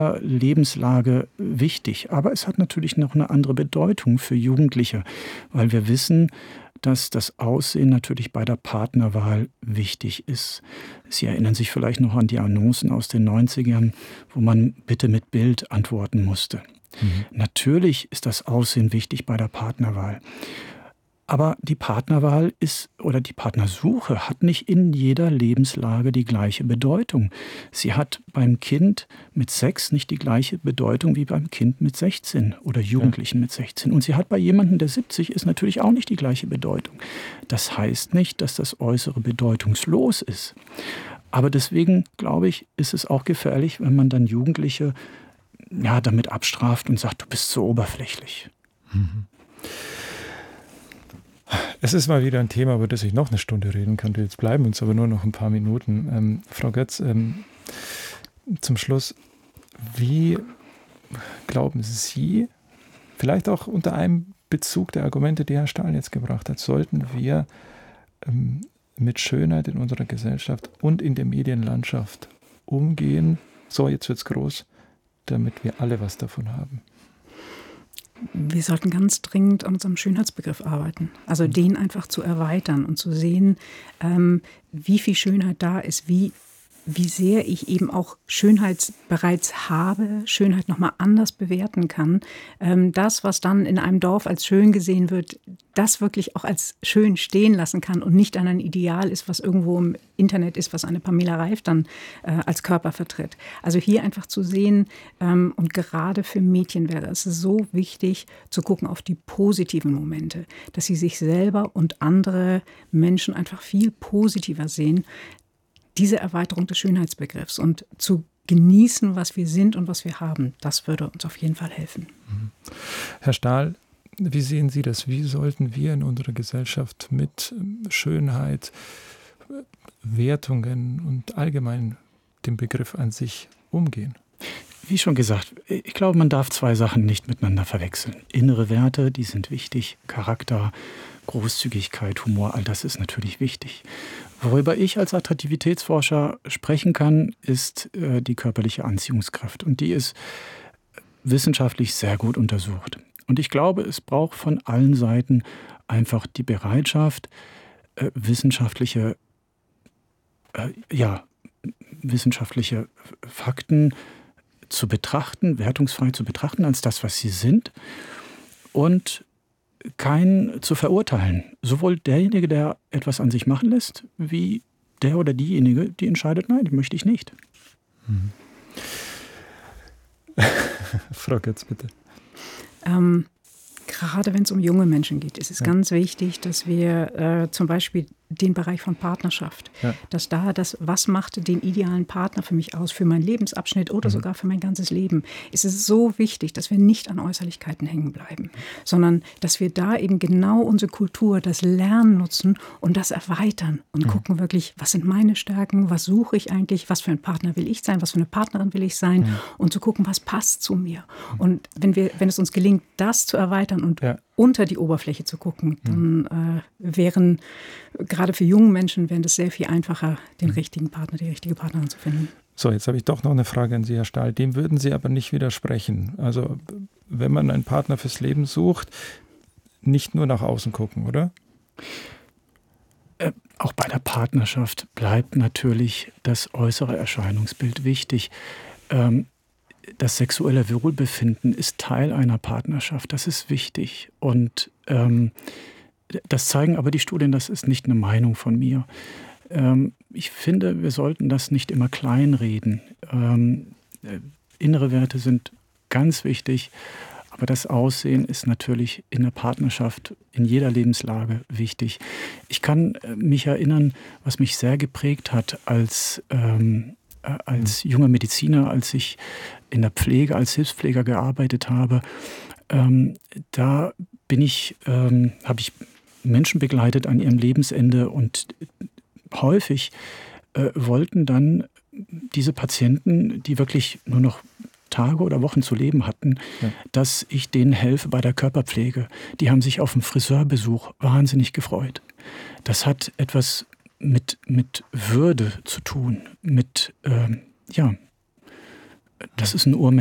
Lebenslage wichtig. Aber es hat natürlich noch eine andere Bedeutung für Jugendliche, weil wir wissen, dass das Aussehen natürlich bei der Partnerwahl wichtig ist. Sie erinnern sich vielleicht noch an die Annoncen aus den 90ern, wo man bitte mit Bild antworten musste. Natürlich ist das Aussehen wichtig bei der Partnerwahl. Aber die Partnerwahl oder die Partnersuche hat nicht in jeder Lebenslage die gleiche Bedeutung. Sie hat beim Kind mit 6 nicht die gleiche Bedeutung wie beim Kind mit 16 oder Jugendlichen mit 16. Und sie hat bei jemandem, der 70 ist, natürlich auch nicht die gleiche Bedeutung. Das heißt nicht, dass das Äußere bedeutungslos ist. Aber deswegen, glaube ich, ist es auch gefährlich, wenn man dann Jugendliche damit abstraft und sagt, du bist so oberflächlich. Es ist mal wieder ein Thema, über das ich noch eine Stunde reden könnte. Jetzt bleiben uns aber nur noch ein paar Minuten. Frau Götz, zum Schluss, wie glauben Sie, vielleicht auch unter einem Bezug der Argumente, die Herr Stahl jetzt gebracht hat, sollten wir mit Schönheit in unserer Gesellschaft und in der Medienlandschaft umgehen? So, jetzt wird's groß, damit wir alle was davon haben. Wir sollten ganz dringend an unserem Schönheitsbegriff arbeiten. Also den einfach zu erweitern und zu sehen, wie viel Schönheit da ist, wie sehr ich eben auch Schönheit bereits habe, Schönheit nochmal anders bewerten kann. Das, was dann in einem Dorf als schön gesehen wird, das wirklich auch als schön stehen lassen kann und nicht an ein Ideal ist, was irgendwo im Internet ist, was eine Pamela Reif dann als Körper vertritt. Also hier einfach zu sehen, und gerade für Mädchen wäre es so wichtig, zu gucken auf die positiven Momente, dass sie sich selber und andere Menschen einfach viel positiver sehen. Diese Erweiterung des Schönheitsbegriffs und zu genießen, was wir sind und was wir haben, das würde uns auf jeden Fall helfen. Herr Stahl, wie sehen Sie das? Wie sollten wir in unserer Gesellschaft mit Schönheit, Wertungen und allgemein dem Begriff an sich umgehen? Wie schon gesagt, ich glaube, man darf 2 Sachen nicht miteinander verwechseln. Innere Werte, die sind wichtig, Charakter, Großzügigkeit, Humor, all das ist natürlich wichtig. Worüber ich als Attraktivitätsforscher sprechen kann, ist die körperliche Anziehungskraft. Und die ist wissenschaftlich sehr gut untersucht. Und ich glaube, es braucht von allen Seiten einfach die Bereitschaft, wissenschaftliche Fakten zu betrachten, wertungsfrei zu betrachten als das, was sie sind, und keinen zu verurteilen. Sowohl derjenige, der etwas an sich machen lässt, wie der oder diejenige, die entscheidet, nein, die möchte ich nicht. Frau Götz, bitte. Gerade wenn es um junge Menschen geht, ist es ganz wichtig, dass wir zum Beispiel den Bereich von Partnerschaft, dass da was macht den idealen Partner für mich aus, für meinen Lebensabschnitt oder sogar für mein ganzes Leben. Es ist so wichtig, dass wir nicht an Äußerlichkeiten hängen bleiben, sondern dass wir da eben genau unsere Kultur, das Lernen nutzen und das erweitern und gucken wirklich, was sind meine Stärken, was suche ich eigentlich, was für ein Partner will ich sein, was für eine Partnerin will ich sein und zu gucken, was passt zu mir. Und wenn es uns gelingt, das zu erweitern und unter die Oberfläche zu gucken, dann wären gerade für junge Menschen wäre es sehr viel einfacher, den richtigen Partner, die richtige Partnerin zu finden. So, jetzt habe ich doch noch eine Frage an Sie, Herr Stahl. Dem würden Sie aber nicht widersprechen. Also, wenn man einen Partner fürs Leben sucht, nicht nur nach außen gucken, oder? Auch bei der Partnerschaft bleibt natürlich das äußere Erscheinungsbild wichtig. Das sexuelle Wohlbefinden ist Teil einer Partnerschaft. Das ist wichtig. Und das zeigen aber die Studien, das ist nicht eine Meinung von mir. Ich finde, wir sollten das nicht immer kleinreden. Innere Werte sind ganz wichtig, aber das Aussehen ist natürlich in der Partnerschaft in jeder Lebenslage wichtig. Ich kann mich erinnern, was mich sehr geprägt hat als junger Mediziner, als ich in der Pflege als Hilfspfleger gearbeitet habe. Da habe ich Menschen begleitet an ihrem Lebensende und häufig wollten dann diese Patienten, die wirklich nur noch Tage oder Wochen zu leben hatten, dass ich denen helfe bei der Körperpflege. Die haben sich auf einen Friseurbesuch wahnsinnig gefreut. Das hat etwas mit Würde zu tun, mit Das ist ein